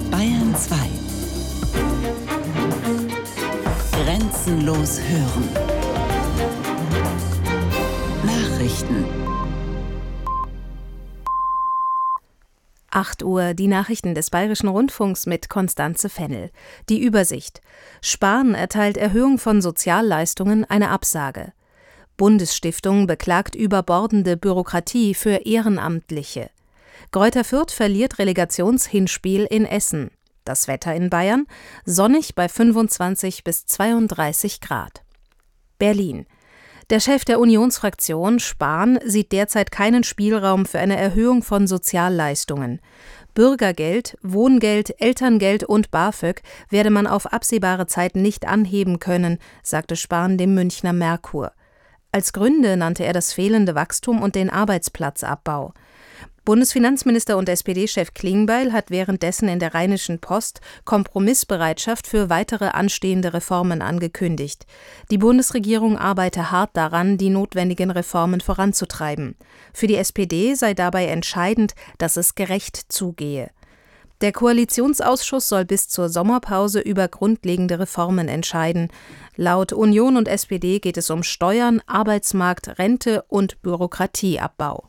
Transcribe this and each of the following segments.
Bayern 2. Grenzenlos hören. Nachrichten. 8 Uhr, die Nachrichten des Bayerischen Rundfunks mit Constanze Fennel. Die Übersicht. Spahn erteilt Erhöhung von Sozialleistungen eine Absage. Bundesstiftung beklagt überbordende Bürokratie für Ehrenamtliche. Greuther Fürth verliert Relegationshinspiel in Essen. Das Wetter in Bayern: sonnig bei 25 bis 32 Grad. Berlin. Der Chef der Unionsfraktion, Spahn, sieht derzeit keinen Spielraum für eine Erhöhung von Sozialleistungen. Bürgergeld, Wohngeld, Elterngeld und BAföG werde man auf absehbare Zeit nicht anheben können, sagte Spahn dem Münchner Merkur. Als Gründe nannte er das fehlende Wachstum und den Arbeitsplatzabbau. Bundesfinanzminister und SPD-Chef Klingbeil hat währenddessen in der Rheinischen Post Kompromissbereitschaft für weitere anstehende Reformen angekündigt. Die Bundesregierung arbeite hart daran, die notwendigen Reformen voranzutreiben. Für die SPD sei dabei entscheidend, dass es gerecht zugehe. Der Koalitionsausschuss soll bis zur Sommerpause über grundlegende Reformen entscheiden. Laut Union und SPD geht es um Steuern, Arbeitsmarkt, Rente und Bürokratieabbau.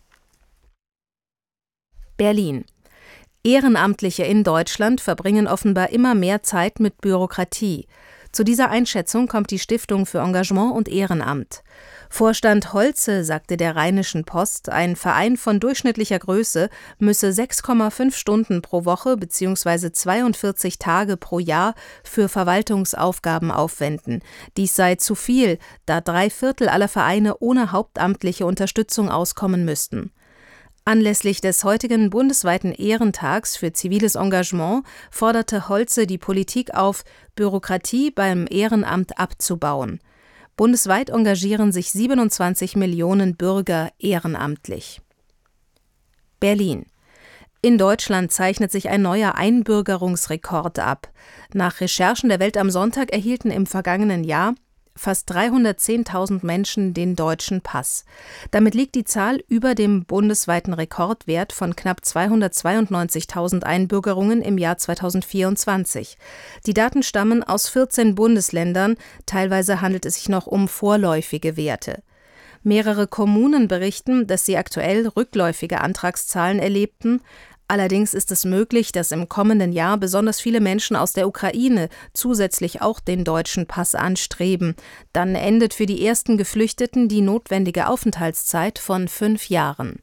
Berlin. Ehrenamtliche in Deutschland verbringen offenbar immer mehr Zeit mit Bürokratie. Zu dieser Einschätzung kommt die Stiftung für Engagement und Ehrenamt. Vorstand Holze sagte der Rheinischen Post, ein Verein von durchschnittlicher Größe müsse 6,5 Stunden pro Woche bzw. 42 Tage pro Jahr für Verwaltungsaufgaben aufwenden. Dies sei zu viel, da 3/4 aller Vereine ohne hauptamtliche Unterstützung auskommen müssten. Anlässlich des heutigen bundesweiten Ehrentags für ziviles Engagement forderte Holze die Politik auf, Bürokratie beim Ehrenamt abzubauen. Bundesweit engagieren sich 27 Millionen Bürger ehrenamtlich. Berlin. In Deutschland zeichnet sich ein neuer Einbürgerungsrekord ab. Nach Recherchen der Welt am Sonntag erhielten im vergangenen Jahr fast 310.000 Menschen den deutschen Pass. Damit liegt die Zahl über dem bundesweiten Rekordwert von knapp 292.000 Einbürgerungen im Jahr 2024. Die Daten stammen aus 14 Bundesländern, teilweise handelt es sich noch um vorläufige Werte. Mehrere Kommunen berichten, dass sie aktuell rückläufige Antragszahlen erlebten. Allerdings ist es möglich, dass im kommenden Jahr besonders viele Menschen aus der Ukraine zusätzlich auch den deutschen Pass anstreben. Dann endet für die ersten Geflüchteten die notwendige Aufenthaltszeit von 5 Jahren.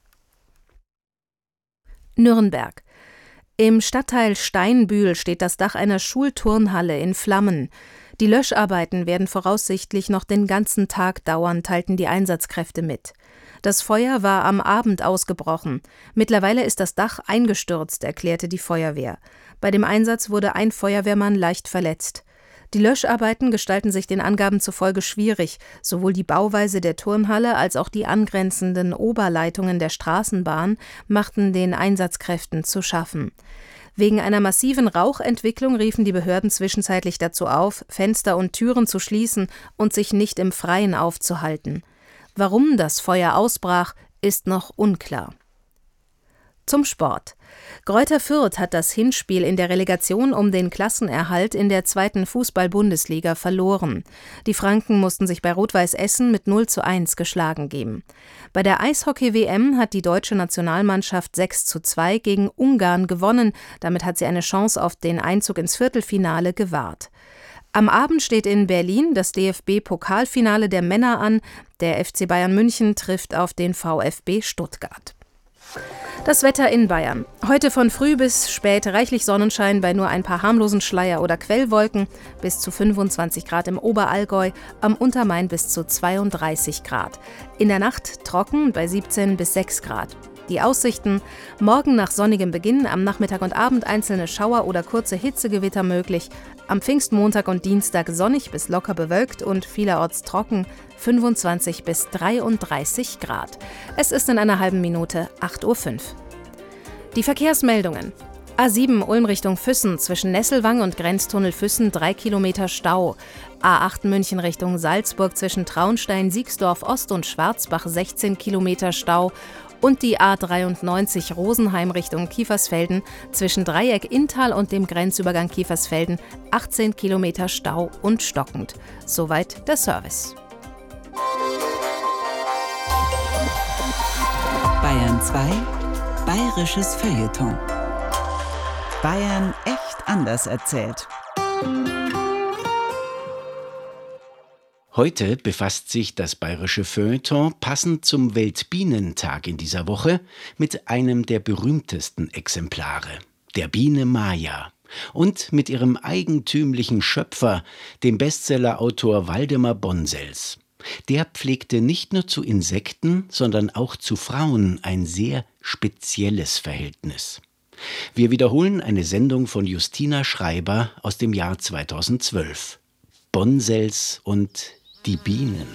Nürnberg. Im Stadtteil Steinbühl steht das Dach einer Schulturnhalle in Flammen. Die Löscharbeiten werden voraussichtlich noch den ganzen Tag dauern, teilten die Einsatzkräfte mit. Das Feuer war am Abend ausgebrochen. Mittlerweile ist das Dach eingestürzt, erklärte die Feuerwehr. Bei dem Einsatz wurde ein Feuerwehrmann leicht verletzt. Die Löscharbeiten gestalten sich den Angaben zufolge schwierig. Sowohl die Bauweise der Turnhalle als auch die angrenzenden Oberleitungen der Straßenbahn machten den Einsatzkräften zu schaffen. Wegen einer massiven Rauchentwicklung riefen die Behörden zwischenzeitlich dazu auf, Fenster und Türen zu schließen und sich nicht im Freien aufzuhalten. Warum das Feuer ausbrach, ist noch unklar. Zum Sport. Greuther Fürth hat das Hinspiel in der Relegation um den Klassenerhalt in der 2. Fußball-Bundesliga verloren. Die Franken mussten sich bei Rot-Weiß Essen mit 0:1 geschlagen geben. Bei der Eishockey-WM hat die deutsche Nationalmannschaft 6:2 gegen Ungarn gewonnen. Damit hat sie eine Chance auf den Einzug ins Viertelfinale gewahrt. Am Abend steht in Berlin das DFB-Pokalfinale der Männer an. Der FC Bayern München trifft auf den VfB Stuttgart. Das Wetter in Bayern. Heute von früh bis spät reichlich Sonnenschein bei nur ein paar harmlosen Schleier- oder Quellwolken, bis zu 25 Grad im Oberallgäu, am Untermain bis zu 32 Grad. In der Nacht trocken bei 17 bis 6 Grad. Die Aussichten: morgen nach sonnigem Beginn, am Nachmittag und Abend einzelne Schauer oder kurze Hitzegewitter möglich. Am Pfingstmontag und Dienstag sonnig bis locker bewölkt und vielerorts trocken, 25 bis 33 Grad. Es ist in einer halben Minute 8:05 Uhr. Die Verkehrsmeldungen. A7 Ulm Richtung Füssen, zwischen Nesselwang und Grenztunnel Füssen 3 Kilometer Stau. A8 München Richtung Salzburg, zwischen Traunstein, Siegsdorf Ost und Schwarzbach 16 Kilometer Stau. Und die A93 Rosenheim Richtung Kiefersfelden zwischen Dreieck Inntal und dem Grenzübergang Kiefersfelden 18 Kilometer Stau und stockend. Soweit der Service. Bayern 2 Bayerisches Feuilleton. Bayern echt anders erzählt. Heute befasst sich das Bayerische Feuilleton passend zum Weltbienentag in dieser Woche mit einem der berühmtesten Exemplare, der Biene Maya, und mit ihrem eigentümlichen Schöpfer, dem Bestsellerautor Waldemar Bonsels. Der pflegte nicht nur zu Insekten, sondern auch zu Frauen ein sehr spezielles Verhältnis. Wir wiederholen eine Sendung von Justina Schreiber aus dem Jahr 2012. Bonsels und die Bienen.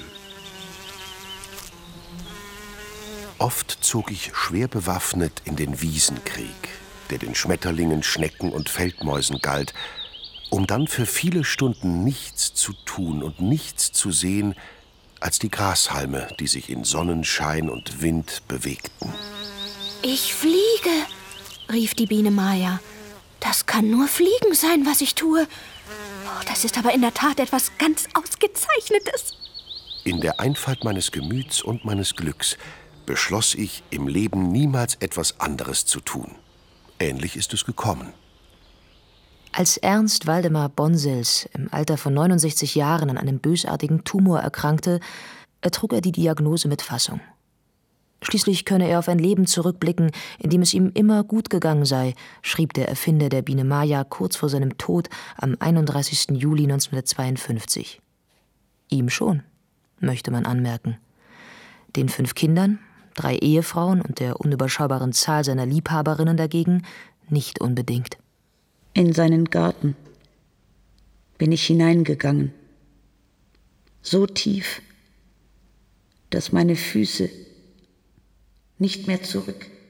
Oft zog ich schwer bewaffnet in den Wiesenkrieg, der den Schmetterlingen, Schnecken und Feldmäusen galt, um dann für viele Stunden nichts zu tun und nichts zu sehen, als die Grashalme, die sich in Sonnenschein und Wind bewegten. Ich fliege, rief die Biene Maya. Das kann nur Fliegen sein, was ich tue. Oh, das ist aber in der Tat etwas ganz Ausgezeichnetes. In der Einfalt meines Gemüts und meines Glücks beschloss ich, im Leben niemals etwas anderes zu tun. Ähnlich ist es gekommen. Als Ernst Waldemar Bonsels im Alter von 69 Jahren an einem bösartigen Tumor erkrankte, ertrug er die Diagnose mit Fassung. Schließlich könne er auf ein Leben zurückblicken, in dem es ihm immer gut gegangen sei, schrieb der Erfinder der Biene Maya kurz vor seinem Tod am 31. Juli 1952. Ihm schon, möchte man anmerken. Den 5 Kindern, 3 Ehefrauen und der unüberschaubaren Zahl seiner Liebhaberinnen dagegen nicht unbedingt. In seinen Garten bin ich hineingegangen, so tief, dass meine Füße nicht mehr zurück